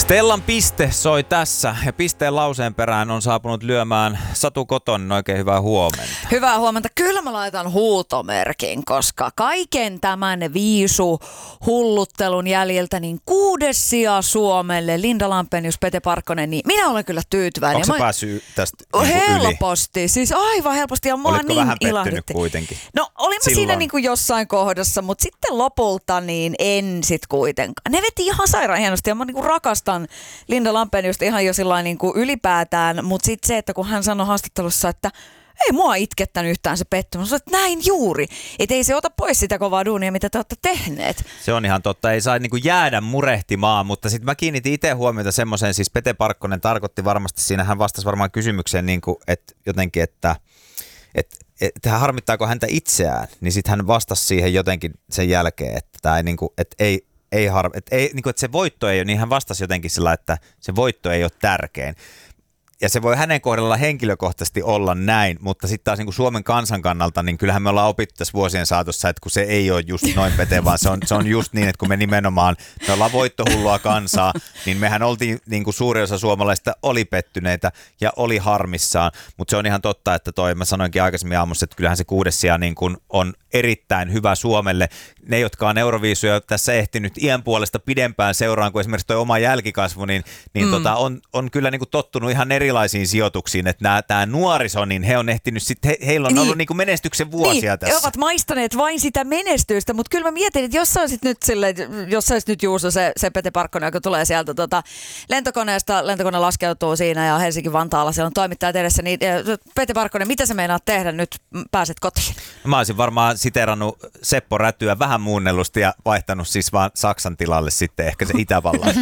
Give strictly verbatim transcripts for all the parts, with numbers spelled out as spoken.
Stellan piste soi tässä ja pisteen lauseen perään on saapunut lyömään Satu Kotonen. Oikein hyvää huomenta. Hyvää huomenta. Kyllä mä laitan huutomerkin, koska kaiken tämän viisu hulluttelun jäljiltä niin kuudes sija Suomelle, Linda Lampenius, Pete Parkkonen, niin minä olen kyllä tyytyväinen. Onko se mä... päässyt tästä niin helposti, yli? Siis aivan helposti ja mua Olitko niin vähän ilahdutti. pettynyt kuitenkin? No olin mä siinä niin kuin jossain kohdassa, mutta sitten lopulta niin en sit kuitenkaan. Ne veti ihan sairaan hienosti ja mä niin kuin rakastan Linda Lampeniusta ihan jo sillain niin kuin ylipäätään, mutta sitten se, että kun hän sanoi haastattelussa, että ei mua itkettänyt yhtään se pettymys, että näin juuri. Että ei se ota pois sitä kovaa duunia, mitä te olette tehneet. Se on ihan totta, ei saa niinku jäädä murehtimaan, mutta sitten mä kiinnitin itse huomiota semmoiseen, siis Pete Parkkonen tarkoitti varmasti, siinä hän vastasi varmaan kysymykseen niinku, että jotenkin, että et, et, harmittaako häntä itseään, niin sitten hän vastasi siihen jotenkin sen jälkeen, että tää ei niinku, et ei Ei har, et ei, niin kuin, että se voitto ei ole, niin hän vastasi jotenkin sillä, että se voitto ei ole tärkein. Ja se voi hänen kohdalla henkilökohtaisesti olla näin, mutta sitten taas niin kuin Suomen kansan kannalta, niin kyllähän me ollaan opittu tässä vuosien saatossa, että kun se ei ole just noin Pete, vaan se on, se on just niin, että kun me nimenomaan, me ollaan voittohullua kansaa, niin mehän oltiin, niin kuin suuri osa suomalaisista oli pettyneitä ja oli harmissaan, mutta se on ihan totta, että toi, mä sanoinkin aikaisemmin aamussa, että kyllähän se kuudes sija niin kuin on erittäin hyvä Suomelle. Ne, jotka on Euroviisuja tässä ehtinyt iän puolesta pidempään seuraan kuin esimerkiksi toi oma jälkikasvu, niin, niin mm. tota, on, on kyllä niin kuin tottunut ihan erilaisiin sijoituksiin, että tämä nuoriso, niin he on ehtinyt sitten, he, heillä on niin. ollut niin kuin menestyksen vuosia niin, tässä. He ovat maistaneet vain sitä menestystä, mutta kyllä mä mietin, että jos sä olisit nyt sille, jos sä olisit nyt Juuso, se, se Pete Parkkonen, joka tulee sieltä tota, lentokoneesta, lentokone laskeutuu siinä ja Helsinki-Vantaalla, siellä on toimittajat edessä, niin Pete Parkkonen, mitä sä meinaat tehdä nyt, pääset kotiin? Mä olisin varmaan siterannut Seppo Rätyä vähän muunnellusti ja vaihtanut siis vaan Saksan tilalle sitten ehkä se Itävallan.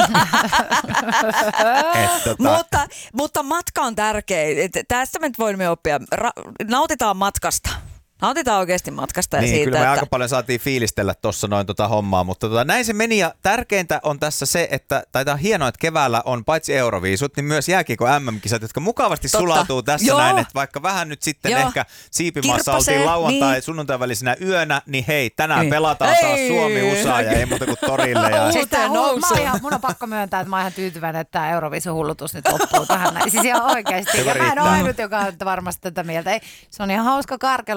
tota... mutta, mutta matka on tärkeä. Tästä me nyt voimme oppia. Ra- nautitaan matkasta. Nautitaan oikeasti matkasta. Ja niin, siitä, kyllä me että... aika paljon saatiin fiilistellä tuossa noin tota hommaa, mutta tota, näin se meni ja tärkeintä on tässä se, että taitaa hienoa, että keväällä on paitsi Euroviisut, niin myös jääkiekko M M-kisat, jotka mukavasti Totta. sulautuu tässä Joo. näin, että vaikka vähän nyt sitten Joo. ehkä Siipimaassa Kirppasee, oltiin lauantai niin. sunnuntai välisenä yönä, niin hei, tänään niin. pelataan taas Suomi-U S A ja ei muuta kuin torille. Ja... Siis tää, hu- mä ihan, mun on pakko myöntää, että mä oon ihan tyytyväinen, että tämä Euroviisu-hullutus nyt loppuu tähän näin. Siis ihan oikeasti. Ja mä en ole ainut, joka on varmasti tätä mieltä. Ei, se on ihan hauska karkelu.